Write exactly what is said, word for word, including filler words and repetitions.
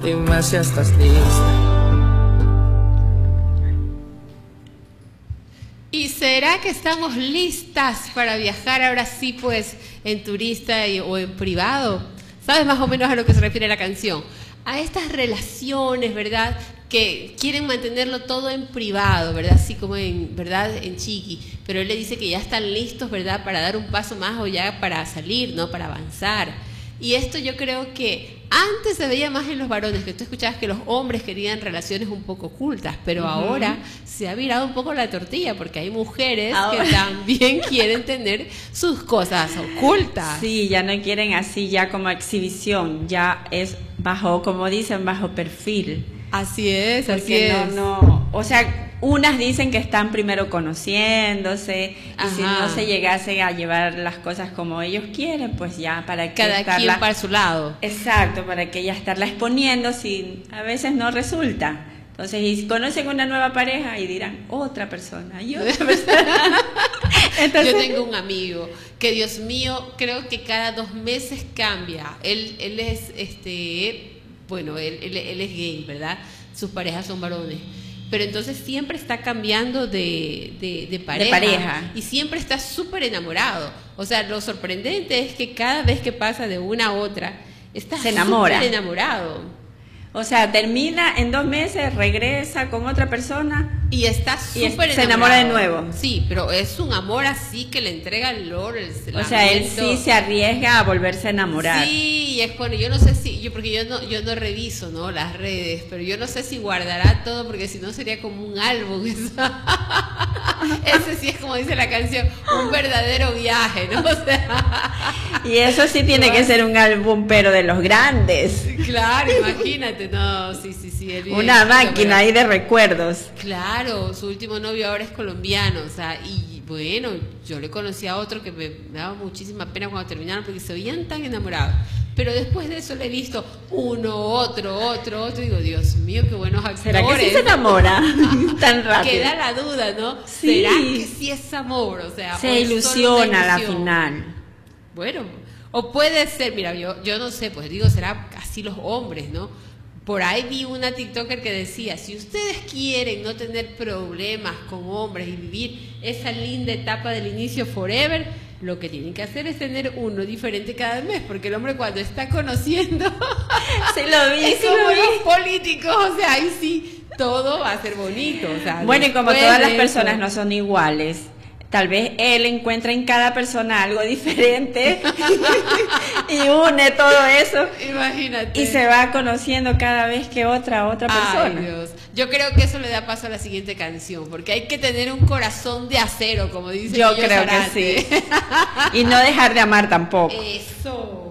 Dime si estás lista. ¿Y será que estamos listas para viajar ahora sí, pues, en turista y, o en privado? ¿Sabes más o menos a lo que se refiere la canción? A estas relaciones, ¿verdad?, que quieren mantenerlo todo en privado, ¿verdad? Así como en, ¿verdad?, en chiqui. Pero él le dice que ya están listos, ¿verdad?, para dar un paso más o ya para salir, ¿no?, para avanzar. Y esto yo creo que antes se veía más en los varones, que tú escuchabas que los hombres querían relaciones un poco ocultas, pero uh-huh. ahora se ha virado un poco la tortilla, porque hay mujeres ahora que también quieren tener sus cosas ocultas. Sí, ya no quieren así ya como exhibición, ya es bajo, como dicen, bajo perfil. Así es, así porque es. No, no, o sea, unas dicen que están primero conociéndose, Ajá. y si no se llegase a llevar las cosas como ellos quieren, pues ya para que cada estarla, quien para su lado. Exacto, para que ya estarla exponiendo si a veces no resulta. Entonces, y conocen una nueva pareja y dirán, otra persona, y otra persona. Entonces, yo tengo un amigo que, Dios mío, creo que cada dos meses cambia. Él, él es, este, bueno, él, él, él es gay, ¿verdad? Sus parejas son varones. Pero entonces siempre está cambiando de, de, de, pareja, de pareja y siempre está súper enamorado. O sea, lo sorprendente es que cada vez que pasa de una a otra, está se enamora. súper enamorado. O sea, termina en dos meses, regresa con otra persona y está súper enamorado. Se enamora de nuevo. Sí, pero es un amor así que le entrega el olor, el O sea, él sí se arriesga a volverse a enamorar. Sí, y es bueno, yo no sé si, yo porque yo no, yo no reviso, ¿no?, las redes, pero yo no sé si guardará todo, porque si no sería como un álbum. Ese sí es, como dice la canción, un verdadero viaje, ¿no? O sea, y eso sí tiene que ser un álbum, pero de los grandes. Claro, imagínate, no, sí, sí, sí. Una máquina ahí de recuerdos. Claro, su último novio ahora es colombiano, o sea, y bueno, yo le conocí a otro que me, me daba muchísima pena cuando terminaron, porque se veían tan enamorados. Pero después de eso le he visto uno, otro, otro, otro, y digo, Dios mío, qué buenos actores. ¿Será que sí se enamora tan rápido? Queda la duda, ¿no? Sí. ¿Será que sí es amor? O sea, se ilusiona a la final. Bueno, o puede ser, mira, yo, yo no sé, pues digo, será así los hombres, ¿no? Por ahí vi una TikToker que decía, si ustedes quieren no tener problemas con hombres y vivir esa linda etapa del inicio forever, lo que tienen que hacer es tener uno diferente cada mes, porque el hombre cuando está conociendo se lo vi, es sí como lo vi. los políticos, o sea, ahí sí todo va a ser bonito. O sea, bueno, y como todas las eso, personas no son iguales, tal vez él encuentra en cada persona algo diferente y une todo eso. Imagínate. Y se va conociendo cada vez que otra, otra persona. Ay, Dios. Yo creo que eso le da paso a la siguiente canción, porque hay que tener un corazón de acero, como dice Yo Guillo creo Sarante. que sí. Y no dejar de amar tampoco. Eso.